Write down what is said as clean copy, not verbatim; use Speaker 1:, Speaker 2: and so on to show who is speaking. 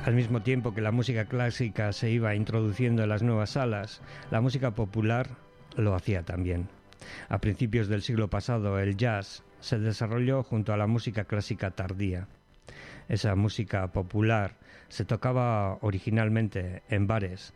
Speaker 1: Al mismo tiempo que la música clásica se iba introduciendo en las nuevas salas, la música popular lo hacía también. A principios del siglo pasado, el jazz se desarrolló junto a la música clásica tardía. Esa música popular se tocaba originalmente en bares